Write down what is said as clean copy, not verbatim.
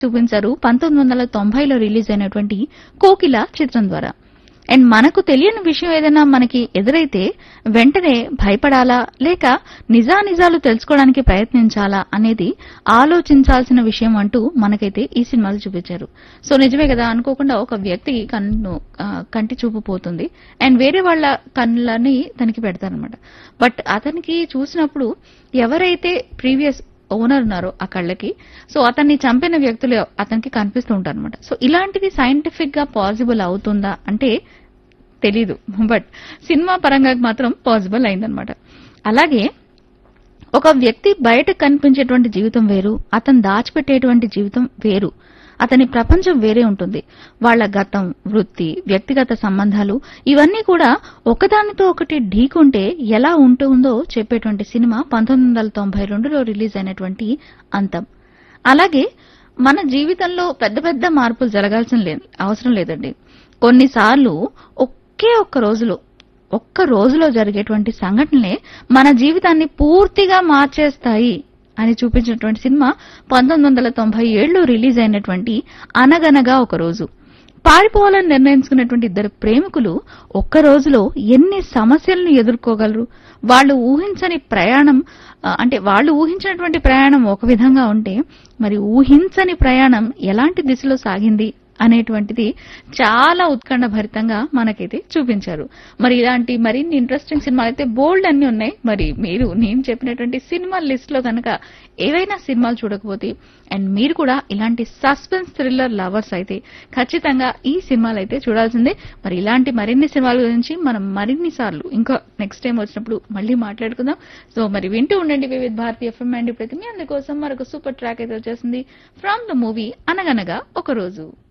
చూపించారు 1990లో రిలీజ్ అయినటువంటి 'కోకిల' చిత్రం ద్వారా. అండ్ మనకు తెలియని విషయం ఏదైనా మనకి ఎదురైతే వెంటనే భయపడాలా లేక నిజానిజాలు తెలుసుకోవడానికి ప్రయత్నించాలా అనేది ఆలోచించాల్సిన విషయం అంటూ మనకైతే ఈ సినిమాలు చూపించారు. సో నిజమే కదా, అనుకోకుండా ఒక వ్యక్తి కంటి చూపు పోతుంది అండ్ వేరే వాళ్ళ కళ్ళని తనకి పెడతారనమాట. బట్ అతనికి చూసినప్పుడు ఎవరైతే ప్రీవియస్ ఓనర్ ఉన్నారో ఆ కళ్ళకి, సో అతన్ని చంపిన వ్యక్తులు అతనికి కనిపిస్తూ ఉంటారు అనమాట. సో ఇలాంటిది సైంటిఫిక్ గా పాసిబుల్ అవుతుందా అంటే తెలీదు, బట్ సినిమా పరంగా మాత్రం పాసిబుల్ అయిందనమాట. అలాగే ఒక వ్యక్తి బయటకు కనిపించేటువంటి జీవితం వేరు, అతను దాచిపెట్టేటువంటి జీవితం వేరు, అతని ప్రపంచం వేరే ఉంటుంది. వాళ్ళ గతం, వృత్తి, వ్యక్తిగత సంబంధాలు ఇవన్నీ కూడా ఒకదానితో ఒకటి ఢీకొంటే ఎలా ఉంటుందో చెప్పేటువంటి సినిమా 1992లో రిలీజ్ అయినటువంటి 'అంతం'. అలాగే మన జీవితంలో పెద్ద పెద్ద మార్పులు జరగాల్సిన అవసరం లేదండి. కొన్నిసార్లు ఒక్క రోజులో జరిగేటువంటి సంఘటనలే మన జీవితాన్ని పూర్తిగా మార్చేస్తాయి అని చూపించినటువంటి సినిమా 1997లో రిలీజ్ అయినటువంటి 'అనగనగా ఒక రోజు'. పారిపోవాలని నిర్ణయించుకున్నటువంటి ఇద్దరు ప్రేమికులు ఒక్క రోజులో ఎన్ని సమస్యలను ఎదుర్కోగలరు? వాళ్ళు ఊహించినటువంటి ప్రయాణం ఒక విధంగా ఉంటే మరి ఊహించని ప్రయాణం ఎలాంటి దిశలో సాగింది అనేటువంటిది చాలా ఉత్కంఠ భరితంగా మనకైతే చూపించారు. మరి ఇలాంటి మరిన్ని ఇంట్రెస్టింగ్ సినిమాలు అయితే బోల్డ్ అన్ని ఉన్నాయి. మరి మీరు నేను చెప్పినటువంటి సినిమా లిస్ట్ లో కనుక ఏవైనా సినిమాలు చూడకపోతే అండ్ మీరు కూడా ఇలాంటి సస్పెన్స్ థ్రిల్లర్ లవర్స్ అయితే ఖచ్చితంగా ఈ సినిమాలు అయితే చూడాల్సిందే. మరి ఇలాంటి మరిన్ని సినిమాల గురించి మనం మరిన్ని సార్లు ఇంకా నెక్స్ట్ టైం వచ్చినప్పుడు మళ్ళీ మాట్లాడుకుందాం. సో మరి వింటూ ఉండండి వివిధ భారతి ఎఫ్ఎం. అండ్ ఇప్పుడైతే మీ అందుకోసం మరొక సూపర్ ట్రాక్ అయితే వచ్చేసింది ఫ్రమ్ ద మూవీ 'అనగనగా ఒక రోజు'.